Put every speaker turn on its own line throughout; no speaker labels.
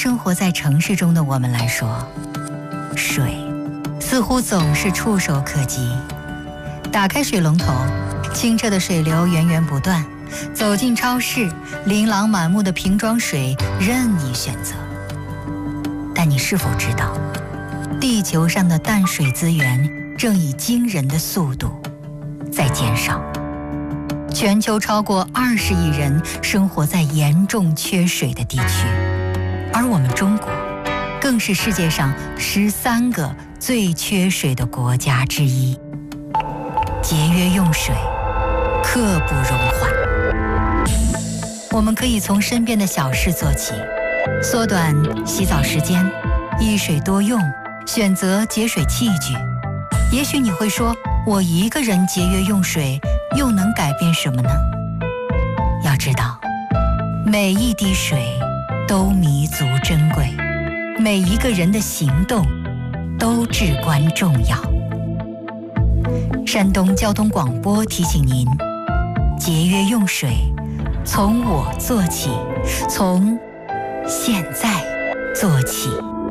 生活在城市中的我们来说，水似乎总是触手可及。打开水龙头，清澈的水流源源不断，走进超市，琳琅满目的瓶装水任你选择。但你是否知道，地球上的淡水资源正以惊人的速度在减少？全球超过20亿人生活在严重缺水的地区，而我们中国更是世界上13个最缺水的国家之一。节约用水，刻不容缓。我们可以从身边的小事做起，缩短洗澡时间，一水多用，选择节水器具。也许你会说，我一个人节约用水又能改变什么呢？要知道，每一滴水都弥足珍贵，每一个人的行动都至关重要。山东交通广播提醒您，节约用水，从我做起，从现在做起。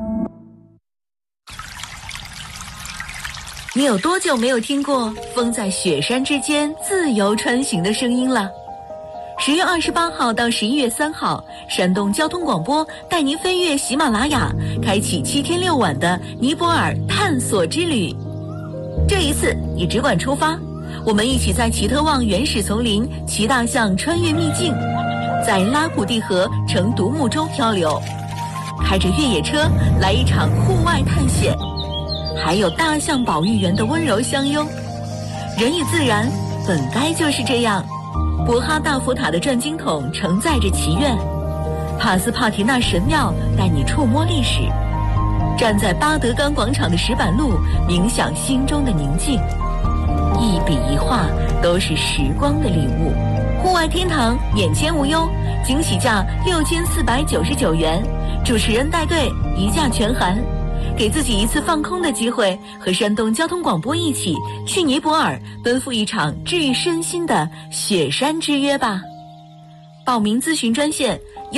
你有多久没有听过风在雪山之间自由穿行的声音了？10月28号到11月3号，山东交通广播带您飞越喜马拉雅，开启7天6晚的尼泊尔探索之旅。这一次你只管出发，我们一起在奇特旺原始丛林骑大象穿越秘境，在拉库蒂河乘独木舟漂流，开着越野车来一场户外探险，还有大象保育员的温柔相拥。人与自然本该就是这样。博哈大佛塔的转经筒承载着祈愿，帕斯帕提纳神庙带你触摸历史，站在巴德冈广场的石板路冥想心中的宁静，一笔一画都是时光的礼物。户外天堂免签无忧，惊喜价6499元，主持人带队，一价全含。给自己一次放空的机会，和山东交通广播一起去尼泊尔奔赴一场治愈身心的雪山之约吧。报名咨询专线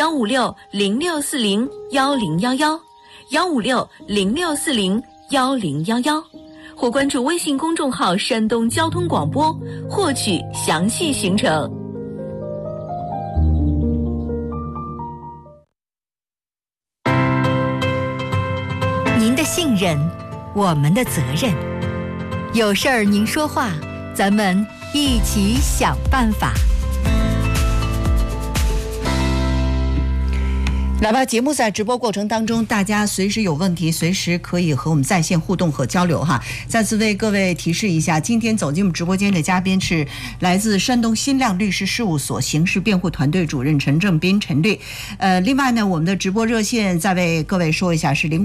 156-0640-1011，156-0640-1011，或关注微信公众号山东交通广播，获取详细行程。
您的信任，我们的责任。有事儿您说话，咱们一起想办法。
来吧，节目在直播过程当中，大家随时有问题，随时可以和我们在线互动和交流哈。再次为各位提示一下，今天走进我们直播间的嘉宾是来自山东新亮律师事务所刑事辩护团队主任陈正斌陈律。另外呢，我们的直播热线再为各位说一下是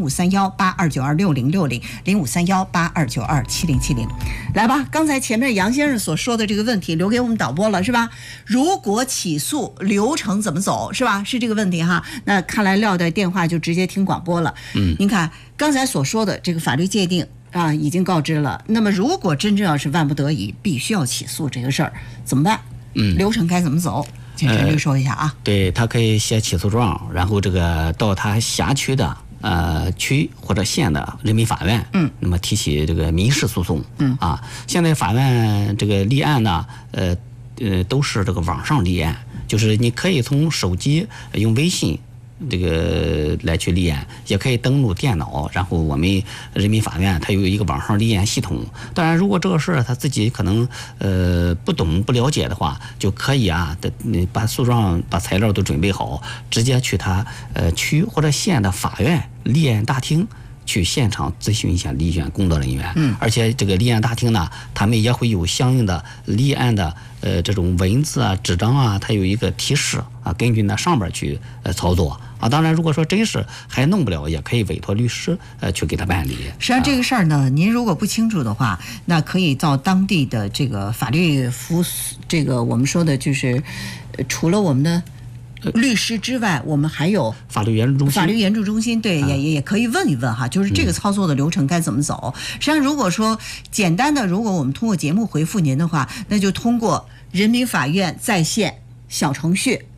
0531-8292-6060，0531-8292-7070。来吧，刚才前面杨先生所说的这个问题留给我们导播了是吧？如果起诉流程怎么走是吧？是这个问题哈。那看来撂的电话就直接听广播了。您看刚才所说的这个法律界定啊，已经告知了。那么如果真正要是万不得已必须要起诉这个事儿怎么办？流程该怎么走？请陈律说一下啊。
对，他可以写起诉状，然后这个到他辖区的区或者县的人民法院，那么提起这个民事诉讼，现在法院这个立案呢，都是这个网上立案，就是你可以从手机用微信这个来去立案，也可以登录电脑，然后我们人民法院它有一个网上立案系统。当然，如果这个事儿他自己可能不懂不了解的话，就可以把诉状把材料都准备好，直接去他区或者县的法院立案大厅去现场咨询一下立案工作人员。而且这个立案大厅呢，他们也会有相应的立案的这种文字啊、纸张啊，它有一个提示啊，根据那上边去操作啊。当然，如果说真是还弄不了，也可以委托律师去给他办理。
实际上这个事儿呢，您如果不清楚的话，那可以到当地的这个法律服务，这个我们说的就是除了我们的律师之外，我们还有
法律援助中心。
法律援助中心，对，也可以问一问哈，就是这个操作的流程该怎么走。实际上，如果说简单的，如果我们通过节目回复您的话，那就通过人民法院在线小程序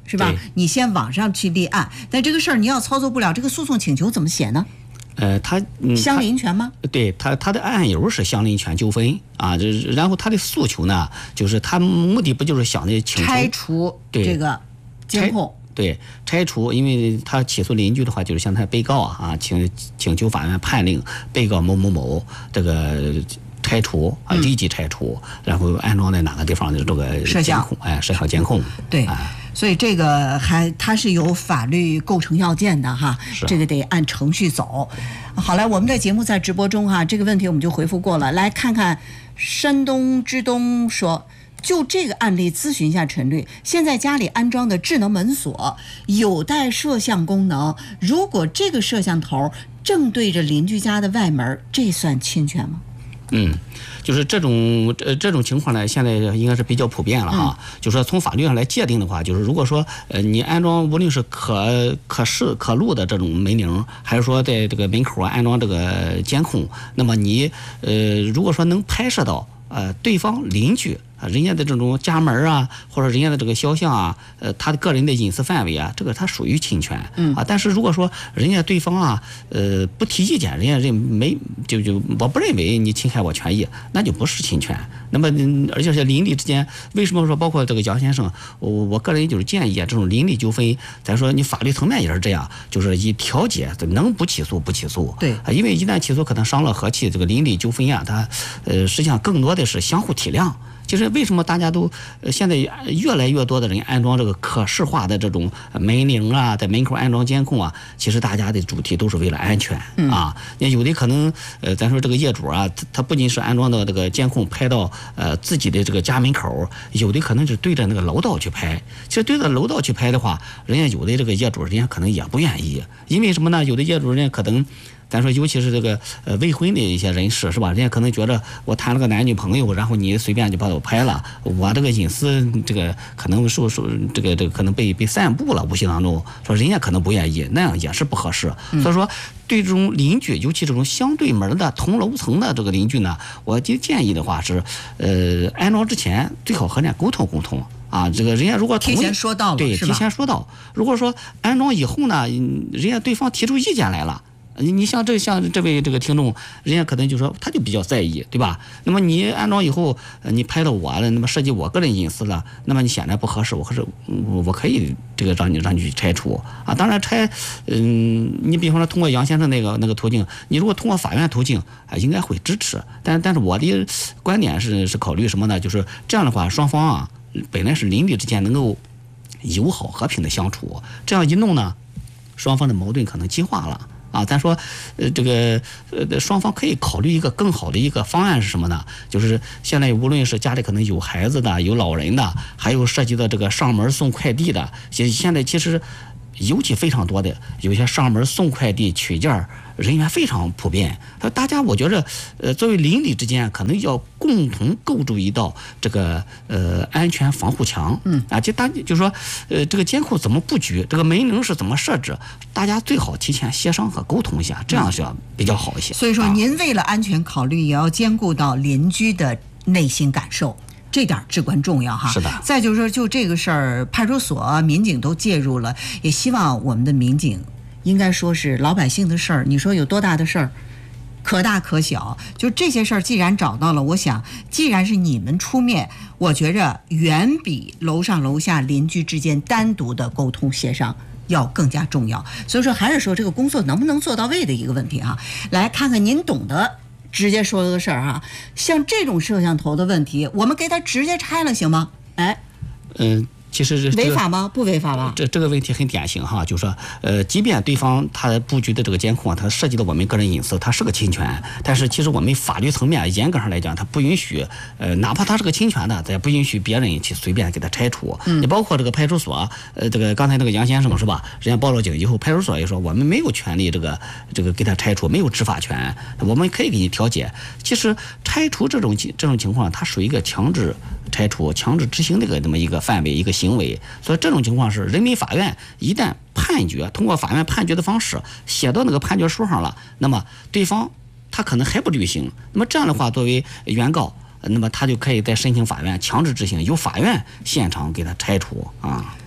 是吧？你先网上去立案，但这个事儿你要操作不了，这个诉讼请求怎么写呢？相邻权吗？
对，他的案由是相邻权纠纷啊，然后他的诉求呢，就是他目的不就是想的请求
拆除这个监控。
对，拆除，因为他起诉邻居的话，就是向他被告请求法院判令被告某某某这个拆除立即拆除，然后安装在哪个地方的这个监控，摄像监控。
对，所以这个它是有法律构成要件的哈，这个得按程序走。好了，我们的节目在直播中哈，这个问题我们就回复过了。来看看山东之东说。就这个案例咨询一下陈律，现在家里安装的智能门锁有带摄像功能，如果这个摄像头正对着邻居家的外门，这算侵权吗？
就是这种情况呢，现在应该是比较普遍了哈。就是说从法律上来界定的话，就是如果说你安装无论是可视可录的这种门铃，还是说在这个门口安装这个监控，那么你如果说能拍摄到对方邻居人家的这种家门啊，或者人家的这个肖像啊，他的个人的隐私范围啊，这个他属于侵权但是如果说人家对方不提意见，人家没我不认为你侵害我权益，那就不是侵权。那么而且是邻里之间，为什么说包括这个杨先生，我个人就是建议这种邻里纠纷，咱说你法律层面也是这样，就是以调解能不起诉不起诉。
对，
因为一旦起诉可能伤了和气，这个邻里纠纷啊，它实际上更多的是相互体谅。就是为什么大家都现在越来越多的人安装这个可视化的这种门铃啊，在门口安装监控啊，其实大家的主题都是为了安全啊。那有的可能咱说这个业主啊，他不仅是安装的这个监控拍到自己的这个家门口，有的可能是对着那个楼道去拍。其实对着楼道去拍的话，人家有的这个业主人家可能也不愿意，因为什么呢？有的业主人家可能。咱说，尤其是这个未婚的一些人士，是吧？人家可能觉得我谈了个男女朋友，然后你随便就把我拍了，我这个隐私这个可能受这个可能被散布了，无形当中说人家可能不愿意，那样也是不合适。所以说，对这种邻居，尤其这种相对门的同楼层的这个邻居呢，我就建议的话是，安装之前最好和人家沟通沟通。这个人家如果
提前说到了，
对，提前说到。如果说安装以后呢，人家对方提出意见来了。你像这位这个听众，人家可能就说他就比较在意，对吧？那么你安装以后，你拍到我了，那么涉及我个人隐私了，那么你显然不合适，我可以这个让你去拆除当然拆，你比方说通过杨先生那个途径，你如果通过法院途径应该会支持。但是我的观点是考虑什么呢？就是这样的话，双方本来是邻里之间能够友好和平的相处，这样一弄呢，双方的矛盾可能激化了。咱说，这个双方可以考虑一个更好的一个方案是什么呢？就是现在无论是家里可能有孩子的、有老人的，还有涉及到这个上门送快递的，现在其实尤其非常多的，有些上门送快递取件人员非常普遍。大家我觉着，作为邻里之间，可能要共同构筑一道这个安全防护墙。就说这个监控怎么布局，这个门铃是怎么设置，大家最好提前协商和沟通一下，这样是要比较好一些。
所以说，您为了安全考虑，也要兼顾到邻居的内心感受。这点至关重要哈。
是的。
再就是说，就这个事儿，派出所民警都介入了，也希望我们的民警应该说是老百姓的事儿。你说有多大的事儿？可大可小，就这些事儿，既然找到了，我想，既然是你们出面，我觉着远比楼上楼下邻居之间单独的沟通协商要更加重要。所以说，还是说这个工作能不能做到位的一个问题哈。来看看您懂得。直接说个事儿像这种摄像头的问题，我们给它直接拆了行吗？
其实
违法吗？不违法吧？
这个问题很典型哈，就是说，即便对方他布局的这个监控它涉及到我们个人隐私，它是个侵权，但是其实我们法律层面严格上来讲，它不允许，哪怕它是个侵权的，咱也不允许别人去随便给它拆除。你包括这个派出所，这个刚才那个杨先生是吧？人家报了警以后，派出所也说我们没有权利这个给他拆除，没有执法权，我们可以给你调解。其实拆除这种情况，它属于一个强制拆除、强制执行的这么一个范围、一个行为，所以这种情况是人民法院一旦判决，通过法院判决的方式写到那个判决书上了，那么对方他可能还不履行，那么这样的话，作为原告，那么他就可以再申请法院强制执行，由法院现场给他拆除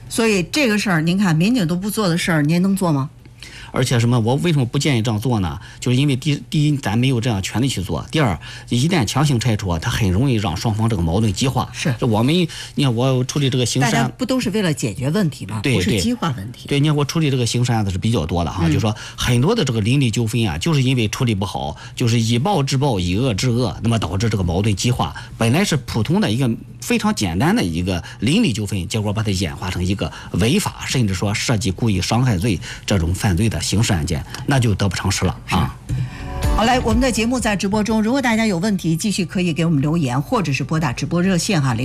所以这个事儿，您看民警都不做的事儿，您能做吗？
而且什么？我为什么不建议这样做呢？就是因为第一，咱没有这样权利去做；第二，一旦强行拆除，它很容易让双方这个矛盾激化。
是，
我们你看我处理这个刑事案，
大家不都是为了解决问题吗？
对，
不是激化问题。
对，你看我处理这个刑事案子是比较多的哈，就说很多的这个邻里纠纷啊，就是因为处理不好，就是以暴制暴，以恶制恶，那么导致这个矛盾激化。本来是普通的一个非常简单的一个邻里纠纷，结果把它演化成一个违法，甚至说涉及故意伤害罪这种犯罪的刑事案件。那就得不偿失了啊！
好，来，我们的节目在直播中，如果大家有问题，继续可以给我们留言，或者是拨打直播热线哈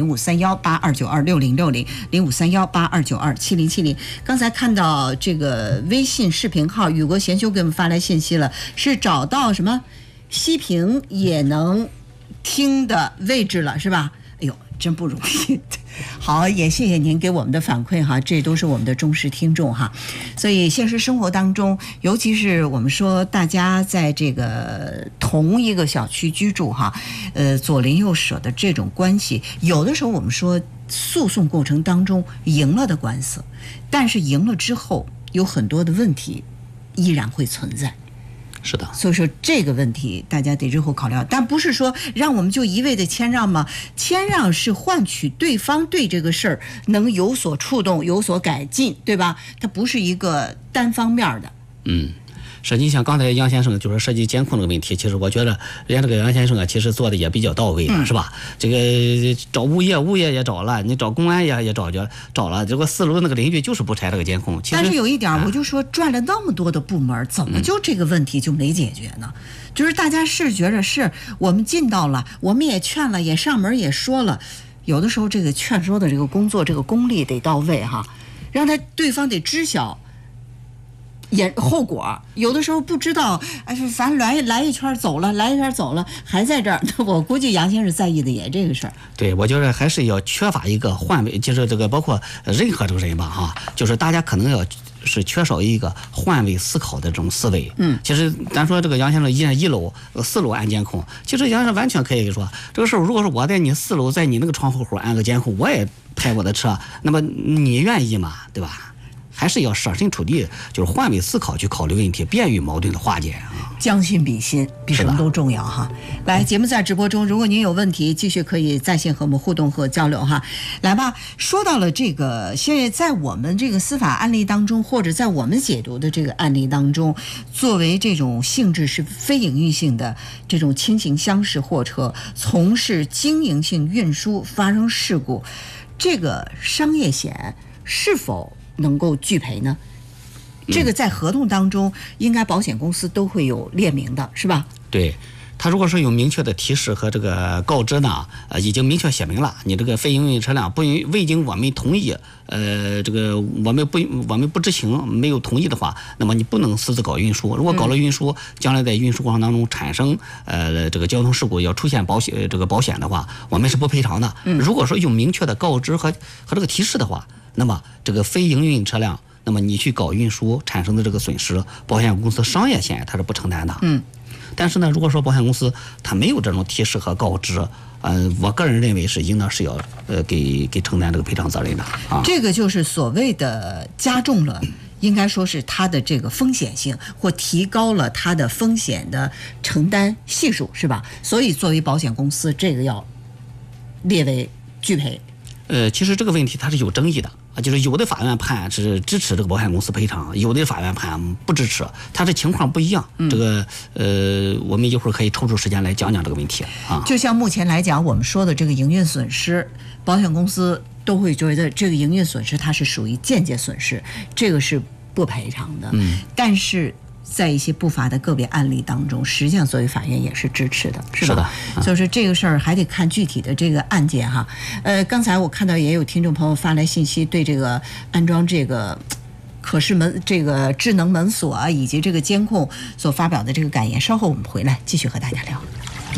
，053182926060，053182927070。刚才看到这个微信视频号雨过贤修给我们发来信息了，是找到什么息屏也能听的位置了，是吧？哎呦，真不容易。好，也谢谢您给我们的反馈哈，这都是我们的忠实听众哈。所以现实生活当中，尤其是我们说大家在这个同一个小区居住哈，左邻右舍的这种关系，有的时候我们说诉讼过程当中赢了的官司，但是赢了之后有很多的问题依然会存在。
是的，
所以说这个问题大家得日后考虑，但不是说让我们就一味的谦让吗？谦让是换取对方对这个事儿能有所触动、有所改进，对吧？它不是一个单方面的。
实际像刚才杨先生就是涉及监控这个问题，其实我觉得人家这个杨先生啊，其实做的也比较到位的，是吧？这个找物业也找了，你找公安也找了，结果4楼那个邻居就是不拆这个监控。
但是有一点，我就说转了那么多的部门，怎么就这个问题就没解决呢？就是大家是觉着是我们尽到了，我们也劝了，也上门也说了，有的时候这个劝说的这个工作，这个功力得到位哈，让他对方得知晓后果，有的时候不知道，反正来一圈走了，还在这儿。我估计杨先生在意的也这个事儿。
对，我觉得还是要缺乏一个换位，就是这个包括任何这个人吧哈，就是大家可能要是缺少一个换位思考的这种思维。其实咱说这个杨先生1楼、4楼安监控，其实杨先生完全可以说，这个事儿如果说我在你4楼，在你那个窗户口安个监控，我也拍我的车，那么你愿意吗？对吧？还是要设身处地，就是换位思考去考虑问题，便于矛盾的化解啊。
将心比心，比什么都重要哈。来，节目在直播中，如果您有问题，继续可以在线和我们互动和交流哈。来吧，说到了这个，现在在我们这个司法案例当中，或者在我们解读的这个案例当中，作为这种性质是非营运性的这种轻型厢式货车从事经营性运输发生事故，这个商业险是否能够拒赔呢？这个在合同当中应该保险公司都会有列明的，是吧？
对，他如果说有明确的提示和这个告知呢，已经明确写明了，你这个非营运车辆未经我们同意，这个我们不知情，没有同意的话，那么你不能私自搞运输。如果搞了运输，将来在运输过程当中产生这个交通事故要出现保险的话，我们是不赔偿的。如果说有明确的告知和这个提示的话，那么这个非营运车辆，那么你去搞运输产生的这个损失，保险公司商业险它是不承担的。但是呢，如果说保险公司它没有这种提示和告知，我个人认为是应当是要给承担这个赔偿责任的啊。
这个就是所谓的加重了，应该说是它的这个风险性，或提高了它的风险的承担系数，是吧？所以作为保险公司，这个要列为拒赔。
其实这个问题它是有争议的啊，就是有的法院判是支持这个保险公司赔偿，有的法院判不支持，它的情况不一样。这个我们一会儿可以抽出时间来讲讲这个问题啊。
就像目前来讲，我们说的这个营运损失，保险公司都会觉得这个营运损失它是属于间接损失，这个是不赔偿的。但是在一些不乏的个别案例当中，实际上作为法院也是支持的，是吧？所以说这个事儿还得看具体的这个案件哈。刚才我看到也有听众朋友发来信息，对这个安装这个可视门这个智能门锁啊，以及这个监控所发表的这个感言，稍后我们回来继续和大家聊。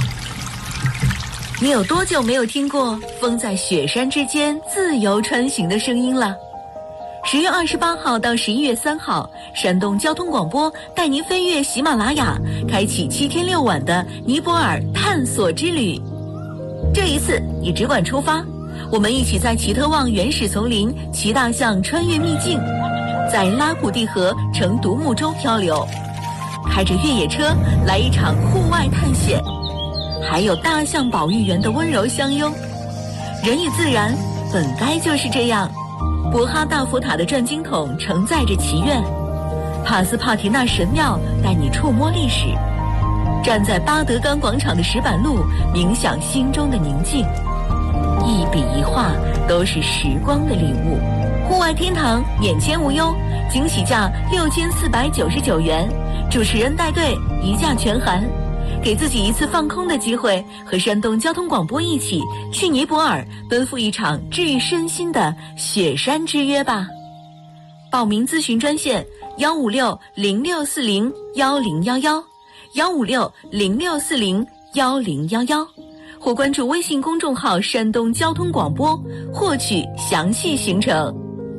你有多久没有听过风在雪山之间自由穿行的声音了？10月28号到11月3号，山东交通广播带您飞越喜马拉雅，开启7天6晚的尼泊尔探索之旅。这一次你只管出发， 我们一起在奇特旺原始丛林骑大象穿越秘境，在拉普蒂河乘独木舟漂流，开着越野车来一场户外探险，还有大象保育员的温柔相拥。人与自然本该就是这样。博哈大佛塔的转经筒承载着祈愿，帕斯帕提纳神庙带你触摸历史，站在巴德冈广场的石板路冥想心中的宁静。一笔一画都是时光的礼物。户外天堂免签无忧，惊喜价6499元，主持人带队，一价全含。给自己一次放空的机会，和山东交通广播一起去尼泊尔奔赴一场治愈身心的雪山之约吧。报名咨询专线156-0640-1011，156-0640-1011，或关注微信公众号山东交通广播，获取详细行程。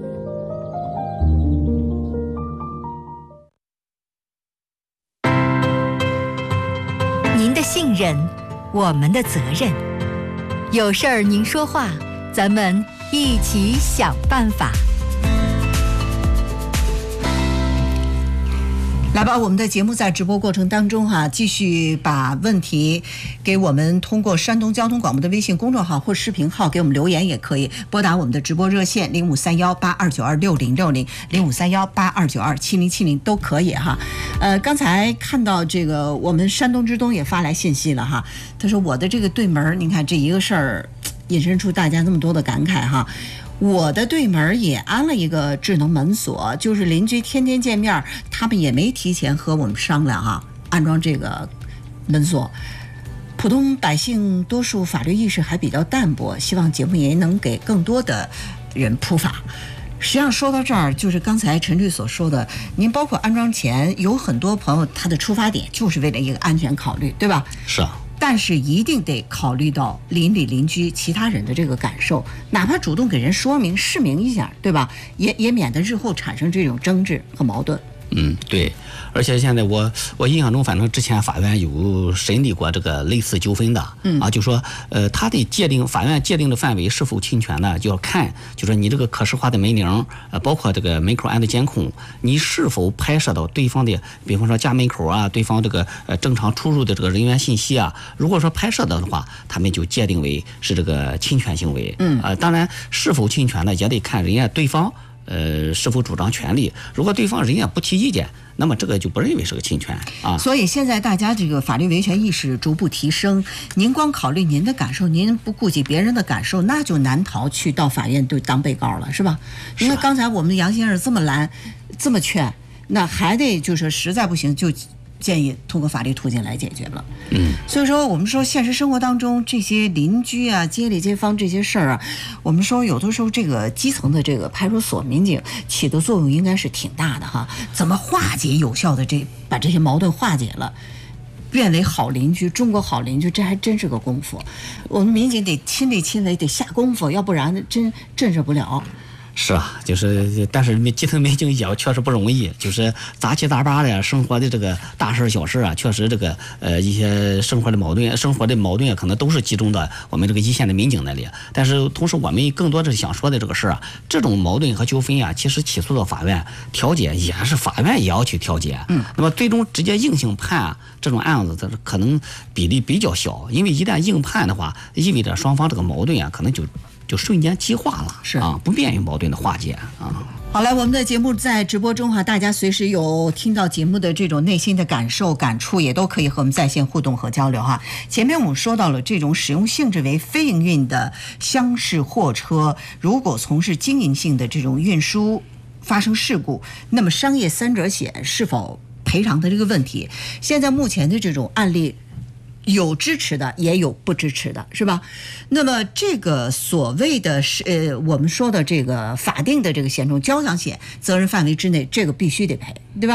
您的信任，我们的责任。有事儿您说话，咱们一起想办法。
来吧，我们的节目在直播过程当中继续把问题给我们通过山东交通广播的微信公众号或视频号给我们留言，也可以拨打我们的直播热线053182926060，053182927070都可以刚才看到这个我们山东之东也发来信息了他说我的这个对门，您看这一个事儿引申出大家那么多的感慨我的对门也安了一个智能门锁，就是邻居天天见面，他们也没提前和我们商量安装这个门锁。普通百姓多数法律意识还比较淡薄，希望节目也能给更多的人普法。实际上说到这儿，就是刚才陈律所说的，您包括安装前，有很多朋友他的出发点就是为了一个安全考虑，对吧？
是啊。
但是一定得考虑到邻里邻居其他人的这个感受，哪怕主动给人说明示明一下，对吧？也免得日后产生这种争执和矛盾。
对，而且现在我印象中，反正之前法院有审理过这个类似纠纷的，就说他的法院界定的范围是否侵权呢，就要看，就说你这个可视化的门铃，包括这个门口安的监控，你是否拍摄到对方的，比方说家门口对方这个正常出入的这个人员信息如果说拍摄到的话，他们就界定为是这个侵权行为。当然是否侵权呢，也得看人家对方。是否主张权利？如果对方人家不提意见，那么这个就不认为是个侵权
所以现在大家这个法律维权意识逐步提升，您光考虑您的感受，您不顾及别人的感受，那就难逃去到法院就当被告了，是吧？因为刚才我们杨先生这么拦，这么劝，那还得就是实在不行就建议通过法律途径来解决了。所以说我们说现实生活当中这些邻居街里街坊这些事儿我们说有的时候这个基层的这个派出所民警起的作用应该是挺大的怎么化解有效的把这些矛盾化解了，变为好邻居，中国好邻居，这还真是个功夫。我们民警得亲力亲为，得下功夫，要不然真震慑不了。
是啊，但是基层民警也确实不容易，就是杂七杂八的生活的这个大事小事确实这个一些生活的矛盾可能都是集中到我们这个一线的民警那里。但是同时我们更多的是想说的这个事这种矛盾和纠纷其实起诉到法院调解也是法院也要去调解。那么最终直接硬性判这种案子，它可能比例比较小，因为一旦硬判的话，意味着双方这个矛盾可能就瞬间激化了，不便于矛盾的化解
好了，我们的节目在直播中大家随时有听到节目的这种内心的感受感触，也都可以和我们在线互动和交流前面我们说到了这种使用性质为非营运的厢式货车，如果从事经营性的这种运输发生事故，那么商业三者险是否赔偿的这个问题，现在目前的这种案例有支持的也有不支持的，是吧？那么这个所谓的我们说的这个法定的这个险种交强险责任范围之内，这个必须得赔，对吧？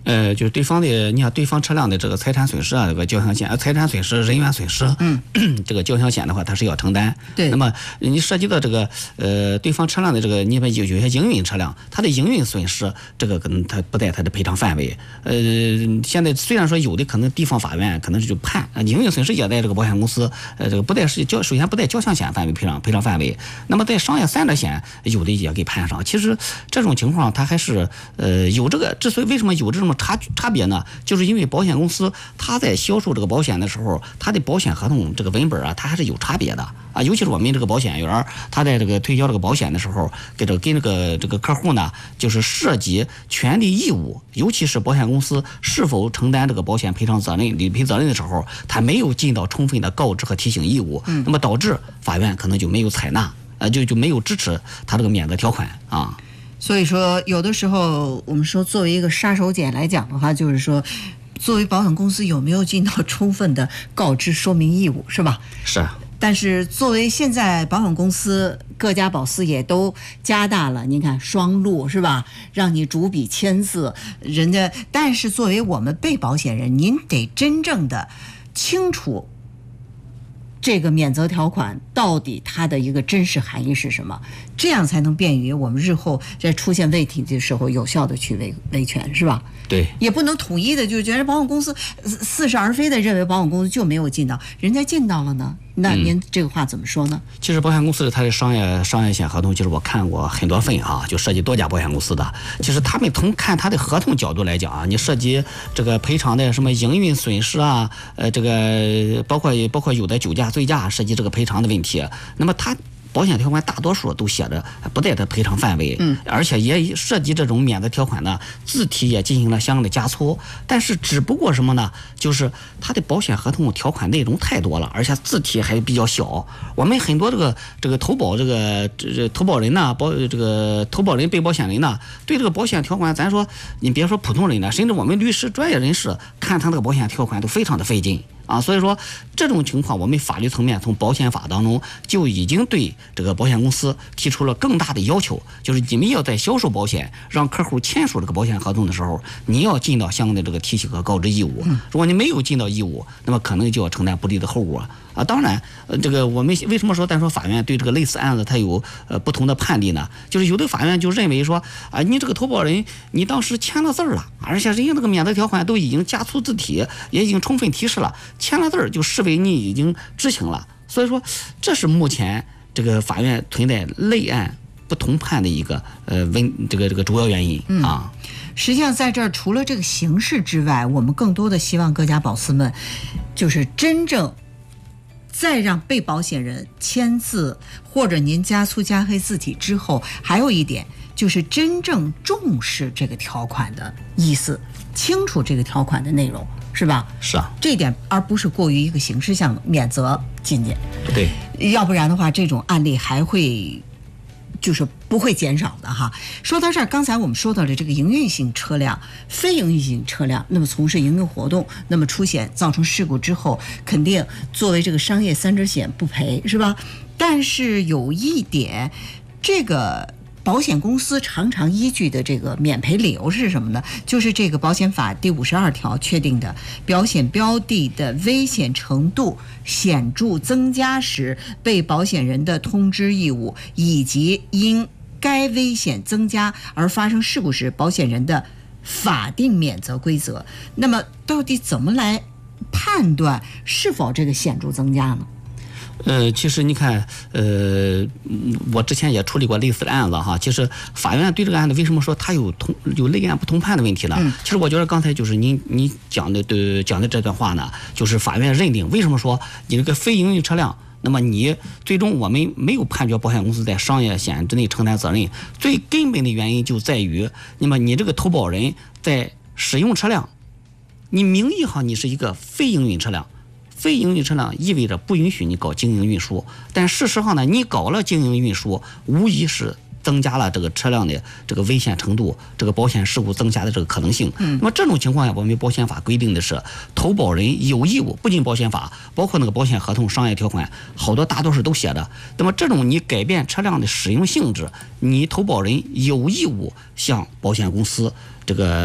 就是对方的，你看对方车辆的这个财产损失啊，这个交强险，财产损失、人员损失，这个交强险的话，它是要承担。
对。
那么你涉及到这个对方车辆的这个，你们有些营运车辆，它的营运损失，这个可能它不在它的赔偿范围。现在虽然说有的可能地方法院可能就判营运损失也在这个保险公司，这个不在首先不在交强险范围赔偿范围。那么在商业3者险，有的也给判上。其实这种情况它还是有这个，之所以为什么有这种差别呢？就是因为保险公司它在销售这个保险的时候，它的保险合同这个文本啊，它还是有差别的啊。尤其是我们这个保险员，他在这个推销这个保险的时候，跟这个客户呢，就是涉及权利义务，尤其是保险公司是否承担这个保险赔偿责任、理赔责任的时候，他没有尽到充分的告知和提醒义务，那么导致法院可能就没有采纳，就没有支持他这个免责条款啊。
所以说，有的时候我们说，作为一个杀手锏来讲的话，就是说，作为保险公司有没有尽到充分的告知说明义务，是吧？
是。
但是作为现在保险公司各家保司也都加大了，您看双录是吧？让你逐笔签字，人家。但是作为我们被保险人，您得真正的清楚这个免责条款到底它的一个真实含义是什么，这样才能便于我们日后在出现问题的时候有效的去维权，是吧？
对，
也不能统一的就觉得保险公司似是而非的认为保险公司就没有尽到，人家尽到了呢。那您这个话怎么说呢？
其实保险公司它的商业险合同，其实我看过很多份啊，就涉及多家保险公司的。其实他们从看他的合同角度来讲啊，你涉及这个赔偿的什么营运损失啊，这个包括有的酒驾、醉驾涉及这个赔偿的问题，那么他保险条款大多数都写着不在它赔偿范围，而且也涉及这种免责条款呢，字体也进行了相应的加粗，但是只不过什么呢？就是它的保险合同条款内容太多了，而且字体还比较小。我们很多这个投保投保人呢，投保人、被保险人呢，对这个保险条款，咱说你别说普通人了，甚至我们律师、专业人士看他那个保险条款都非常的费劲。所以说这种情况，我们法律层面从保险法当中就已经对这个保险公司提出了更大的要求，就是你们要在销售保险、让客户签署这个保险合同的时候，你要尽到相应的这个提醒和告知义务。如果你没有尽到义务，那么可能就要承担不利的后果啊。当然，这个我们为什么说单说法院对这个类似案子它有不同的判例呢？就是有的法院就认为说你这个投保人你当时签了字了，而且人家这个免责条款都已经加粗字体，也已经充分提示了。签了字儿就视为你已经知情了，所以说这是目前这个法院存在类案不同判的一个这个主要原因啊。
实际上在这儿除了这个形式之外，我们更多的希望各家保司们就是真正再让被保险人签字，或者您加粗加黑字体之后，还有一点就是真正重视这个条款的意思，清楚这个条款的内容，是吧？
是啊，
这一点，而不是过于一个形式上免责进去。
对，
要不然的话，这种案例还会就是不会减少的哈。说到这儿，刚才我们说到了这个营运性车辆、非营运性车辆，那么从事营运活动，那么出险造成事故之后，肯定作为这个商业3者险不赔，是吧？但是有一点，这个保险公司常常依据的这个免赔理由是什么呢？就是这个保险法第52条确定的，保险标的的危险程度显著增加时，被保险人的通知义务，以及因该危险增加而发生事故时，保险人的法定免责规则。那么，到底怎么来判断是否这个显著增加呢？
其实你看，我之前也处理过类似的案子哈。其实法院对这个案子为什么说它有类案不同判的问题呢？其实我觉得刚才就是你讲的这段话呢，就是法院认定为什么说你这个非营运车辆，那么你最终我们没有判决保险公司在商业险之内承担责任，最根本的原因就在于，那么你这个投保人在使用车辆，你名义上你是一个非营运车辆。非营运车辆意味着不允许你搞经营运输，但事实上呢，你搞了经营运输，无疑是增加了这个车辆的这个危险程度，这个保险事故增加的这个可能性。那么这种情况下，我们保险法规定的是，投保人有义务，不仅保险法，包括那个保险合同、商业条款，好多大多数都写的。那么这种你改变车辆的使用性质，你投保人有义务向保险公司这个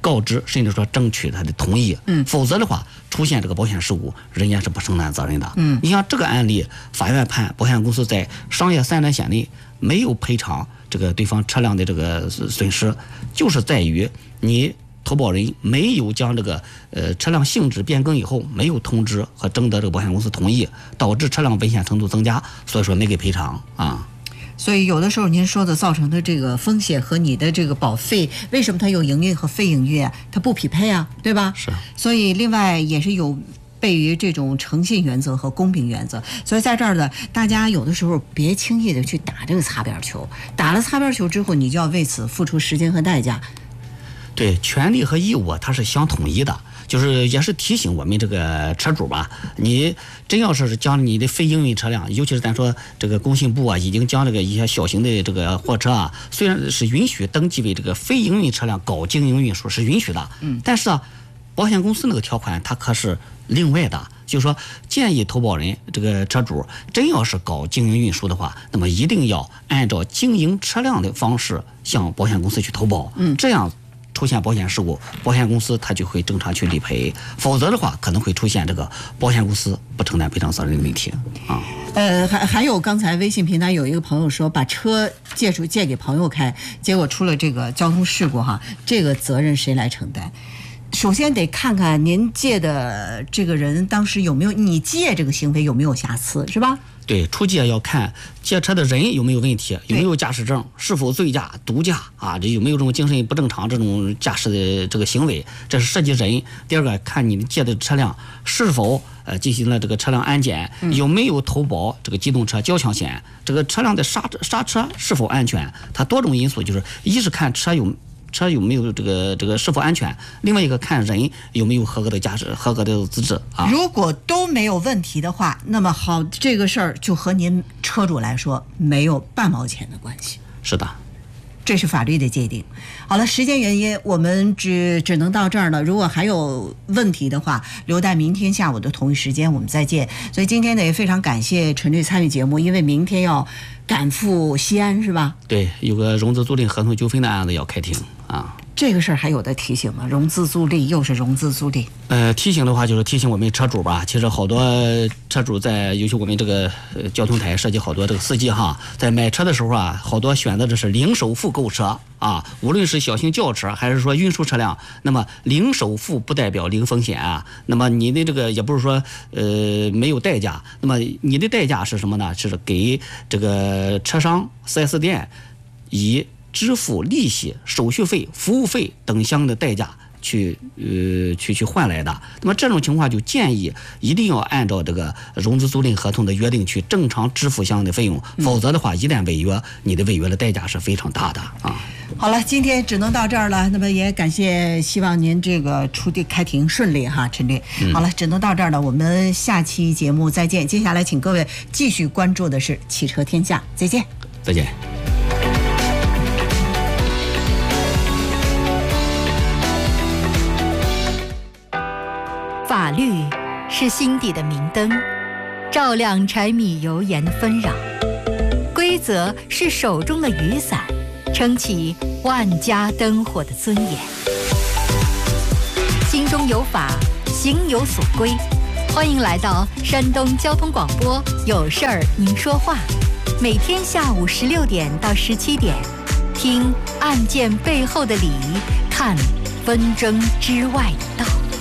告知甚至说争取他的同意，否则的话出现这个保险事故，人家是不承担责任的。你像这个案例，法院判保险公司在商业三难险内没有赔偿这个对方车辆的这个损失，就是在于你投保人没有将这个车辆性质变更以后，没有通知和征得这个保险公司同意，导致车辆危险程度增加，所以说没给赔偿啊。
所以有的时候您说的造成的这个风险和你的这个保费，为什么它有营运和非营运啊？它不匹配啊，对吧？
是。
所以另外也是有悖于这种诚信原则和公平原则。所以在这儿呢，大家有的时候别轻易的去打这个擦边球，打了擦边球之后，你就要为此付出时间和代价。
对，权利和义务它是相统一的，就是也是提醒我们这个车主吧，你真要是将你的非营运车辆，尤其是咱说这个工信部啊，已经将这个一些小型的这个货车啊，虽然是允许登记为这个非营运车辆搞经营运输是允许的，但是啊，保险公司那个条款它可是另外的。就是说，建议投保人这个车主真要是搞经营运输的话，那么一定要按照经营车辆的方式向保险公司去投保，这样出现保险事故，保险公司它就会正常去理赔，否则的话可能会出现这个保险公司不承担赔偿责任的问题啊。
还有刚才微信平台有一个朋友说把车借给朋友开，结果出了这个交通事故哈，这个责任谁来承担？首先得看看您借的这个人当时有没有，你借这个行为有没有瑕疵，是吧？
对，出借要看借车的人有没有问题，有没有驾驶证，是否醉驾、毒驾啊，这有没有这种精神不正常这种驾驶的这个行为，这是涉及人。第二个，看你借的车辆是否进行了这个车辆安检，有没有投保这个机动车交强险，这个车辆的刹车是否安全，它多种因素，就是一是看车有没有这个是否安全，另外一个看人有没有合格的驾驶、合格的资质啊。
如果都没有问题的话，那么好，这个事儿就和您车主来说没有半毛钱的关系。
是的。
这是法律的界定。好了，时间原因，我们只能到这儿了。如果还有问题的话，留待明天下午的同一时间我们再见。所以今天呢，也非常感谢陈律参与节目，因为明天要赶赴西安，是吧？
对，有个融资租赁合同纠纷的案子要开庭啊。
这个事儿还有的提醒吗？融资租赁又是融资租赁。
提醒的话就是提醒我们车主吧。其实好多车主在，尤其我们这个交通台涉及好多这个司机哈，在买车的时候啊，好多选择的是零首付购车啊，无论是小型轿车还是说运输车辆，那么零首付不代表零风险啊。那么你的这个也不是说没有代价，那么你的代价是什么呢？是给这个车商 4S 店以支付利息、手续费、服务费等相应的代价去换来的。那么这种情况就建议一定要按照这个融资租赁合同的约定去正常支付相应的费用，否则的话一旦违约，你的违约的代价是非常大的啊。
好了，今天只能到这儿了。那么也感谢，希望您这个开庭顺利哈，陈律。好了，只能到这儿了，我们下期节目再见。接下来请各位继续关注的是汽车天下，再见。
再见。
法律是心底的明灯，照亮柴米油盐的纷扰；规则是手中的雨伞，撑起万家灯火的尊严。心中有法，行有所归。欢迎来到山东交通广播，有事儿您说话，每天下午16点到17点，听案件背后的理，看纷争之外的道。